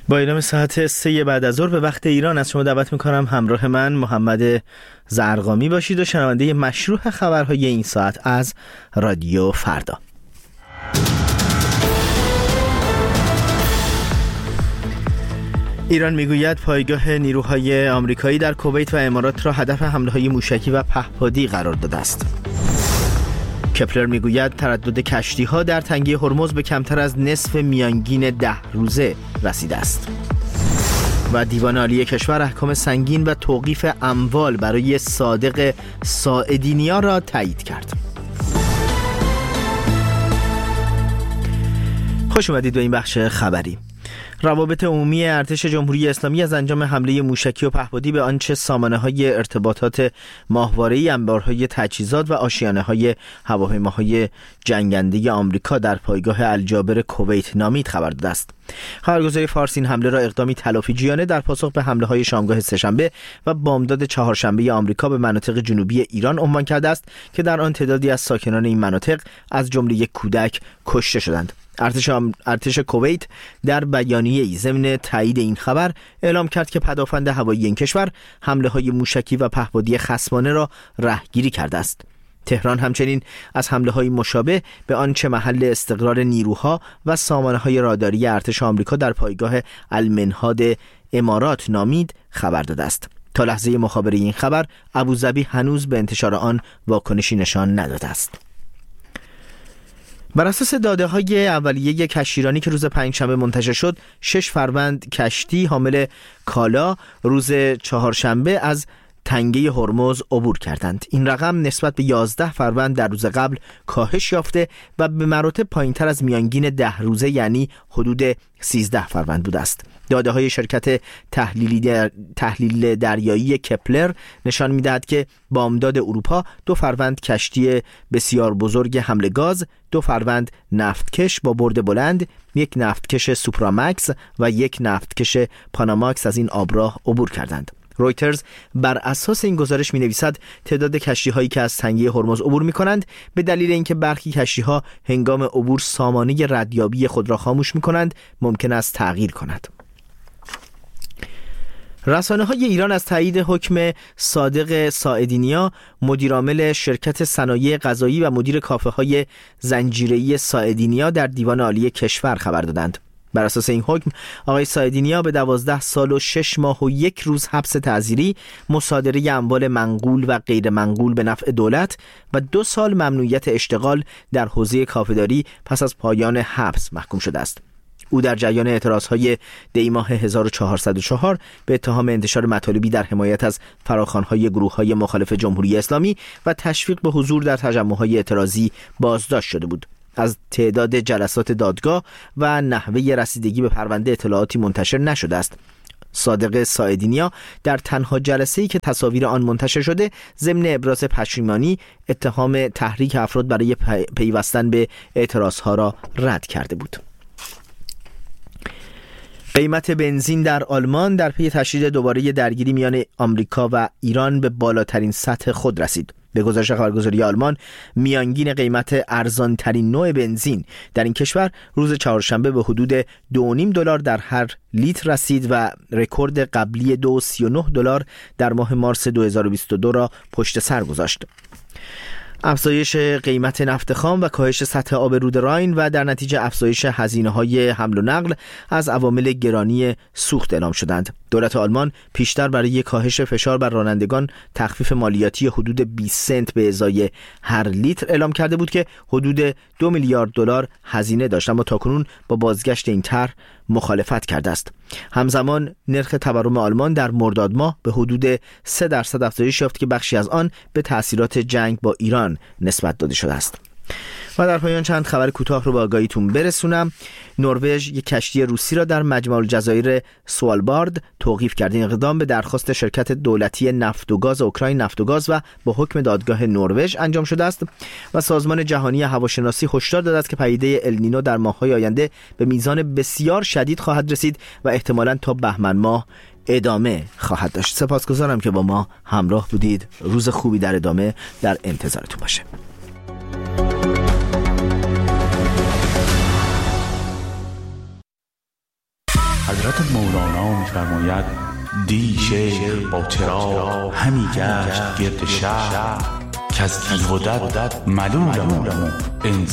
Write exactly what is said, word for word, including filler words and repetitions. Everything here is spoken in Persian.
با اعلام ساعت سه بعد از ظهر به وقت ایران از شما دعوت میکنم همراه من محمد زرقامی باشید و شنونده مشروع خبرهای این ساعت از رادیو فردا. ایران میگوید پایگاه نیروهای آمریکایی در کویت و امارات را هدف حمله‌های موشکی و پهپادی قرار داده است. کپلر میگوید تردد کشتی‌ها در تنگه هرمز به کمتر از نصف میانگین ده روزه رسیده است. و دیوان عالی کشور احکام سنگین و توقیف اموال برای صادق ساعدینیا را تایید کرد. خوش اومدید به این بخش خبری. روابط عمومی ارتش جمهوری اسلامی از انجام حمله موشکی و پهپادی به آنچه سامانه‌های ارتباطات ماهواره‌ای، انبارهای تجهیزات و آشیانه‌های هواپیماهای جنگنده آمریکا در پایگاه الجابر کویت نامید خبر داده است. خبرگزاری فارس این حمله را اقدامی تلافی‌جویانه در پاسخ به حمله‌های شامگاه سه‌شنبه و بامداد چهارشنبه آمریکا به مناطق جنوبی ایران عنوان کرده است که در آن تعدادی از ساکنان این مناطق از جمله یک کودک کشته شدند. ارتش ارتش کویت در بیانیه‌ای ضمن تایید این خبر اعلام کرد که پدافند هوایی این کشور حمله‌های موشکی و پهپادی خصمانه را رهگیری کرده است. تهران همچنین از حمله‌های مشابه به آنچه محل استقرار نیروها و سامانه‌های راداری ارتش آمریکا در پایگاه المنهاد امارات نامید خبر داده است. تا لحظه مخابره این خبر ابوظبی هنوز به انتشار آن واکنشی نشان نداده است. بر اساس داده‌های اولیه کشتیرانی که روز پنجشنبه منتشر شد، شش فروند کشتی حامل کالا روز چهارشنبه از تنگه هرمز عبور کردند. این رقم نسبت به یازده فروند در روز قبل کاهش یافته و به مراتب پایین‌تر از میانگین ده روزه یعنی حدود سیزده فروند بوده است. داده‌های شرکت تحلیلی در... تحلیل دریایی کپلر نشان می‌دهد که بامداد اروپا دو فروند کشتی بسیار بزرگ حمل گاز، دو فروند نفتکش با برد بلند، یک نفتکش سوپرامکس و یک نفتکش پاناماکس از این آبراه عبور کردند. رویترز بر اساس این گزارش می‌نویسد تعداد کشتی‌هایی که از تنگه هرمز عبور می‌کنند به دلیل اینکه برخی کشتی‌ها هنگام عبور سامانه ردیابی خود را خاموش می‌کنند ممکن است تغییر کند. رسانه‌های ایران از تایید حکم صادق ساعدینیا، مدیرعامل شرکت صنایع غذایی و مدیر کافه‌های زنجیره‌ای ساعدینیا در دیوان عالی کشور خبر دادند. بر اساس این حکم آقای ساعدینیا به دوازده سال و شش ماه و یک روز حبس تعزیری، مصادره اموال منقول و غیر منقول به نفع دولت و دو سال ممنوعیت اشتغال در حوزه کافه‌داری پس از پایان حبس محکوم شده است. او در جریان اعتراضهای دی ماه هزار و چهارصد و چهار به اتهام انتشار مطالبی در حمایت از فراخوان‌های گروه‌های مخالف جمهوری اسلامی و تشویق به حضور در تجمع‌های اعتراضی بازداشت شده بود. از تعداد جلسات دادگاه و نحوه رسیدگی به پرونده اطلاعاتی منتشر نشده است. صادق ساعدینیا در تنها جلسه‌ای که تصاویر آن منتشر شده ضمن ابراز پشیمانی اتهام تحریک افراد برای پیوستن به اعتراضها را رد کرده بود. قیمت بنزین در آلمان در پی تشدید دوباره درگیری میان آمریکا و ایران به بالاترین سطح خود رسید. به گزارش خبرگزاری آلمان، میانگین قیمت ارزان‌ترین نوع بنزین در این کشور روز چهارشنبه به حدود دو و نیم دلار در هر لیتر رسید و رکورد قبلی دو و سی و نه دلار در ماه مارس دو هزار و بیست و دو را پشت سر گذاشت. افزایش قیمت نفت خام و کاهش سطح آب رود راین و در نتیجه افزایش هزینه‌های حمل و نقل از عوامل گرانی سوخت اعلام شدند. دولت آلمان پیشتر برای کاهش فشار بر رانندگان تخفیف مالیاتی حدود بیست سنت به ازای هر لیتر اعلام کرده بود که حدود دو میلیارد دلار هزینه داشت، اما تاکنون با بازگشت این طرح مخالفت کرده است. همزمان نرخ تورم آلمان در مرداد ماه به حدود سه درصد افزایش یافت که بخشی از آن به تأثیرات جنگ با ایران نسبت داده شده است. و در پایان چند خبر کوتاه رو با آگاهیتون برسونم. نروژ یک کشتی روسی را در مجمع الجزایر سوالبارد توقیف کرد. این اقدام به درخواست شرکت دولتی نفت و گاز اوکراین نفت و گاز و با حکم دادگاه نروژ انجام شده است. و سازمان جهانی هواشناسی هشدار داده است که پدیده النینو در ماه‌های آینده به میزان بسیار شدید خواهد رسید و احتمالاً تا بهمن ماه ادامه خواهد داشت. سپاسگزارم که با ما همراه بودید. روز خوبی در ادامه در انتظارتون باشه. حضرت مولانا می‌فرماید دی شیخ با چراغ همی گشت گرد شهر که از دیو و دد ملولم انسان